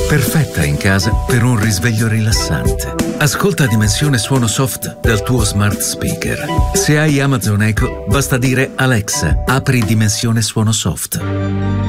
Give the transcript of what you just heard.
perfetta in casa per un risveglio rilassante. Ascolta Dimensione Suono Soft dal tuo smart speaker. Se hai Amazon Echo, basta dire Alexa, apri Dimensione Suono Soft.